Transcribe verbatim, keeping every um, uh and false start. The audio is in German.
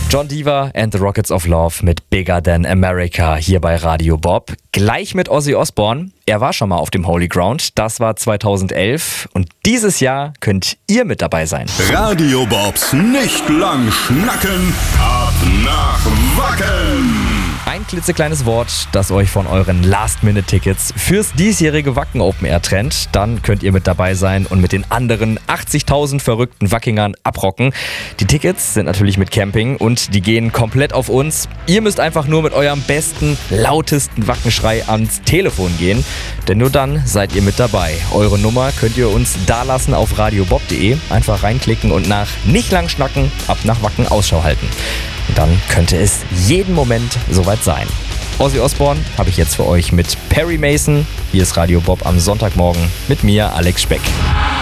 John Deaver and the Rockets of Love mit Bigger Than America hier bei Radio Bob. Gleich mit Ozzy Osbourne. Er war schon mal auf dem Holy Ground. Das war zweitausendelf. Und dieses Jahr könnt ihr mit dabei sein. Radio Bobs nicht lang schnacken, ab nach Wacken. Ein klitzekleines Wort, das euch von euren Last-Minute-Tickets fürs diesjährige Wacken Open Air trennt. Dann könnt ihr mit dabei sein und mit den anderen achtzigtausend verrückten Wackingern abrocken. Die Tickets sind natürlich mit Camping und die gehen komplett auf uns. Ihr müsst einfach nur mit eurem besten, lautesten Wackenschrei ans Telefon gehen, denn nur dann seid ihr mit dabei. Eure Nummer könnt ihr uns dalassen auf radiobob punkt de. Einfach reinklicken und nach nicht lang schnacken, ab nach Wacken Ausschau halten. Und dann könnte es jeden Moment soweit sein. Ozzy Osbourne habe ich jetzt für euch mit Perry Mason. Hier ist Radio Bob am Sonntagmorgen mit mir, Alex Speck.